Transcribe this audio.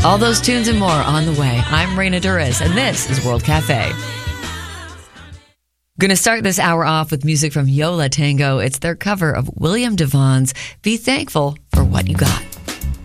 All those tunes and more on the way. I'm Raina Duras, and this is World Cafe. Going to start this hour off with music from Yo La Tengo. It's their cover of William DeVon's Be Thankful for What You Got.